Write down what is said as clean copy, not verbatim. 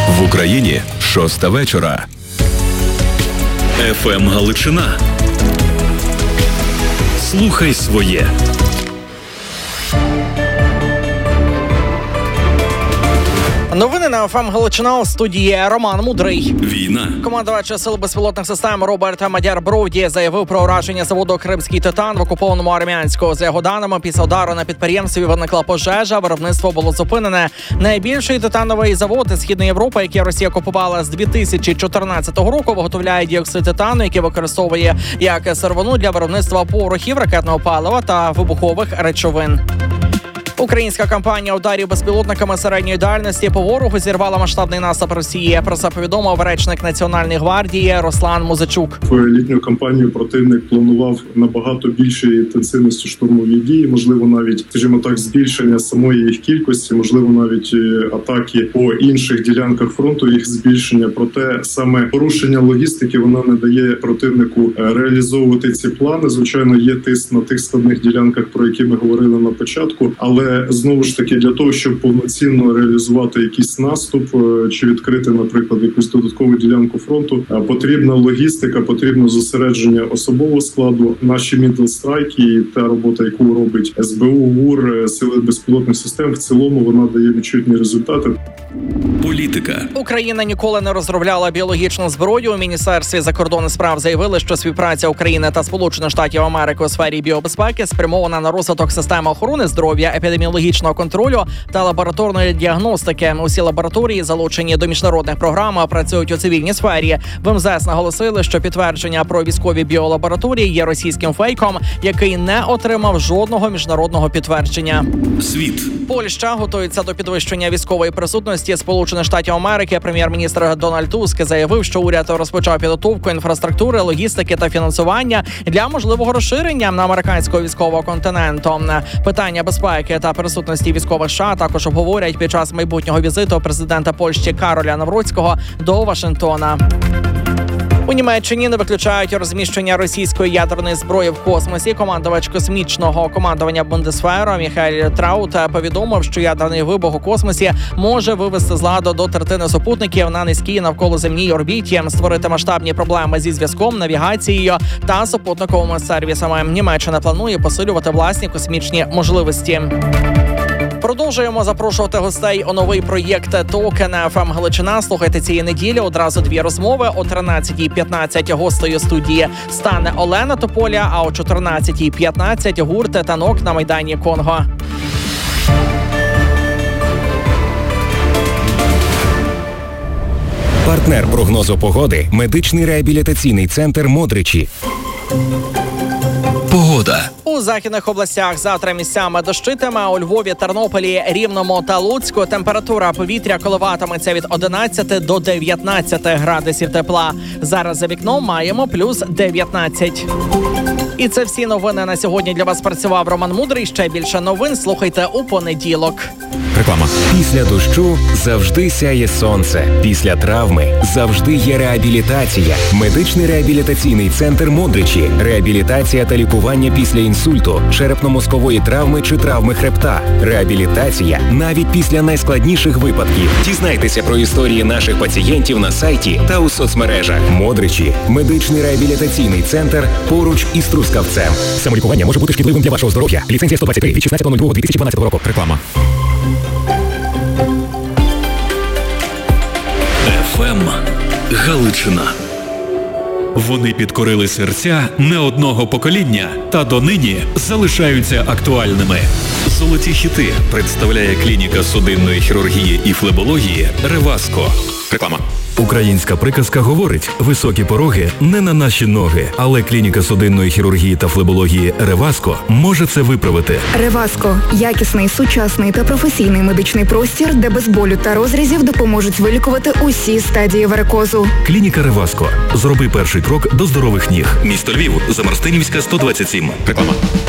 В Україні 6 вечора. ФМ Галичина. Слухай своє. Новини на ФМ Галичина, у студії Роман Мудрий. Війна. Командувач Сил безпілотних систем Роберт Мадяр-Броуді заявив про ураження заводу «Кримський титан» в окупованому Армянську. За його даними, після удару на підприємстві виникла пожежа, виробництво було зупинене. Найбільший титановий завод із Східної Європи, який Росія окупувала з 2014 року, виготовляє діоксид титану, який використовує як сировину для виробництва порохів, ракетного палива та вибухових речовин. Українська кампанія ударів безпілотниками середньої дальності по ворогу зірвала масштабний наступ Росії. Про це повідомив речник Національної гвардії Руслан Музичук. В літню кампанію противник планував набагато більшої інтенсивності штурмові дії, можливо, навіть, скажімо так, збільшення самої їх кількості, можливо, навіть атаки по інших ділянках фронту, їх збільшення. Проте саме порушення логістики, воно не дає противнику реалізовувати ці плани. Звичайно, є тиск на тих складних ділянках, про які ми говорили на початку, але знову ж таки, для того, щоб повноцінно реалізувати якийсь наступ чи відкрити, наприклад, якусь додаткову ділянку фронту, потрібна логістика, потрібно зосередження особового складу. Наші мідл-страйки і та робота, яку робить СБУ, ГУР, Сили безпілотних систем, в цілому вона дає відчутні результати. Політика. Україна ніколи не розробляла біологічну зброю. У Міністерстві закордонних справ заявили, що співпраця України та Сполучених Штатів Америки у сфері біобезпеки спрямована на розвиток системи охорони здоров'я, епідеміологічного контролю та лабораторної діагностики. Усі лабораторії, залучені до міжнародних програм, працюють у цивільній сфері. В МЗС наголосили, що підтвердження про військові біолабораторії є російським фейком, який не отримав жодного міжнародного підтвердження. Світ. Польща готується до підвищення військової присутності Сполучених Штатів Америки. Прем'єр-міністр Дональд Туск заявив, що уряд розпочав підготовку інфраструктури, логістики та фінансування для можливого розширення на американського військового континенту. Питання безпеки та присутності військових США також обговорять під час майбутнього візиту президента Польщі Кароля Навроцького до Вашингтона. У Німеччині не виключають розміщення російської ядерної зброї в космосі. Командувач космічного командування Бундесвера Міхаель Траут повідомив, що ядерний вибух у космосі може вивести з ладу до третини супутників на низькій навколоземній орбіті, створити масштабні проблеми зі зв'язком, навігацією та супутниковими сервісами. Німеччина планує посилювати власні космічні можливості. Продовжуємо запрошувати гостей у новий проєкт «Токен» ФМ Галичина. Слухайте цієї неділі одразу дві розмови. О 13:15 гостею студії стане Олена Тополя, а о 14:15 гурт «Танок» на Майдані Конго. Партнер прогнозу погоди – медичний реабілітаційний центр «Модричі». Погода. У західних областях завтра місцями дощитиме. У Львові, Тернополі, Рівному та Луцьку температура повітря коливатиметься від 11 до 19 градусів тепла. Зараз за вікном маємо плюс 19. І це всі новини на сьогодні. Для вас працював Роман Мудрий. Ще більше новин слухайте у понеділок. Реклама. Після дощу завжди сяє сонце. Після травми завжди є реабілітація. Медичний реабілітаційний центр «Модричі». Реабілітація та лікування після інсульту, черепно-мозкової травми чи травми хребта. Реабілітація навіть після найскладніших випадків. Дізнайтеся про історії наших пацієнтів на сайті та у соцмережах. «Модричі» – медичний реабілітаційний центр поруч із Трускавцем. Самолікування може бути шкідливим для вашого здоров'я. Ліцензія 123 від 16.02.2012 року. Реклама. ФМ Галичина. Вони підкорили серця не одного покоління та донині залишаються актуальними. Золоті хіти представляє клініка судинної хірургії і флебології «Реваско». Реклама. Українська приказка говорить: високі пороги не на наші ноги, але клініка судинної хірургії та флебології «Реваско» може це виправити. «Реваско» – якісний, сучасний та професійний медичний простір, де без болю та розрізів допоможуть вилікувати усі стадії варикозу. Клініка «Реваско». Зроби перший крок до здорових ніг. Місто Львів, Замарстинівська, 127. Реклама.